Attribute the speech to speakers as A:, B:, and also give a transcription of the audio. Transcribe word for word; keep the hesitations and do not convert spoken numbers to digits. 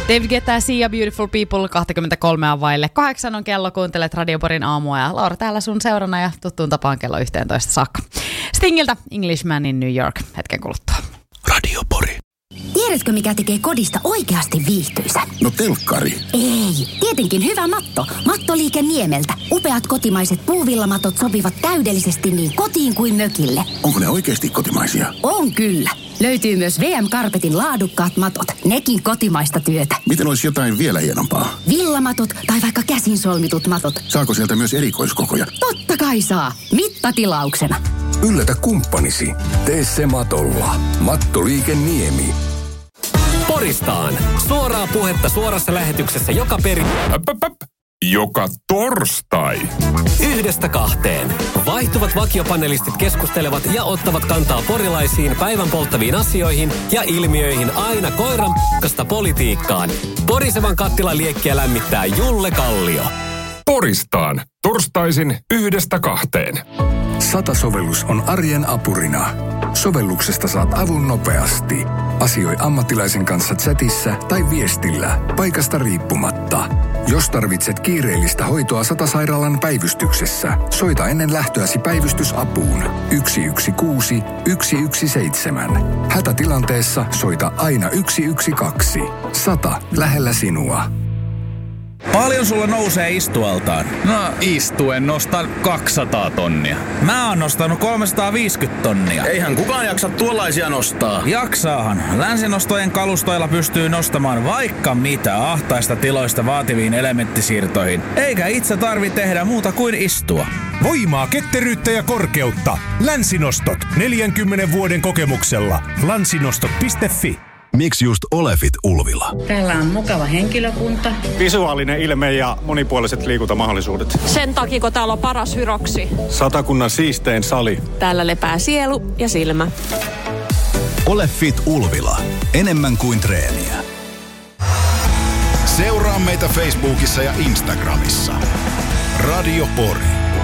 A: David Guetta, See a Beautiful People, kaksikymmentäkolme on vaille. Kahdeksan on kello, kuuntelet Radio Porin aamua ja Laura täällä sun seurana ja tuttuun tapaan kello yhteentoista saakka. Stingiltä Englishman in New York hetken kuluttua.
B: Radio Pori.
C: Tiedätkö, mikä tekee kodista oikeasti viihtyisän?
B: No telkkari.
C: Ei, tietenkin hyvä matto. Mattoliike Niemeltä. Upeat kotimaiset puuvillamatot sopivat täydellisesti niin kotiin kuin mökille.
B: Onko ne oikeasti kotimaisia?
C: On kyllä. Löytyy myös V M-Carpetin laadukkaat matot. Nekin kotimaista työtä.
B: Miten olisi jotain vielä hienompaa?
C: Villamatot tai vaikka käsin solmitut matot.
B: Saako sieltä myös erikoiskokoja?
C: Totta kai saa. Mittatilauksena.
D: Yllätä kumppanisi. Tee se matolla. Mattoliike Niemi.
E: Poristaan. Suoraa puhetta suorassa lähetyksessä joka peri...
F: Joka torstai.
E: Yhdestä kahteen. Vaihtuvat vakiopanelistit keskustelevat ja ottavat kantaa porilaisiin päivän polttaviin asioihin ja ilmiöihin aina koiran p***sta politiikkaan. Porisevan kattilan liekkiä lämmittää Julle Kallio.
F: Poristaan. Torstaisin yhdestä kahteen.
D: Sata-sovellus on arjen apurina. Sovelluksesta saat avun nopeasti. Asioi ammattilaisen kanssa chatissa tai viestillä, paikasta riippumatta. Jos tarvitset kiireellistä hoitoa Sata-sairaalan päivystyksessä, soita ennen lähtöäsi päivystysapuun yksi yksi kuusi yksi yksi seitsemän. Hätätilanteessa soita aina yksi yksi kaksi. Sata lähellä sinua.
G: Paljon sulla nousee istualtaan?
H: No istuen nostan kaksisataa tonnia.
G: Mä oon nostanut kolmesataaviisikymmentä tonnia.
H: Eihän kukaan jaksa tuollaisia nostaa.
G: Jaksaahan. Länsinostojen kalustoilla pystyy nostamaan vaikka mitä ahtaista tiloista vaativiin elementtisiirtoihin. Eikä itse tarvi tehdä muuta kuin istua.
I: Voimaa, ketteryyttä ja korkeutta. Länsinostot. neljänkymmenen vuoden kokemuksella. Länsinostot piste fi.
J: Miksi just Olefit Ulvila?
K: Täällä on mukava henkilökunta.
L: Visuaalinen ilme ja monipuoliset liikuntamahdollisuudet.
M: Sen takia, kun täällä on paras hyroksi.
L: Satakunnan siistein sali.
M: Täällä lepää sielu ja silmä.
J: Olefit Ulvila. Enemmän kuin treeniä.
B: Seuraa meitä Facebookissa ja Instagramissa. Radio Pori.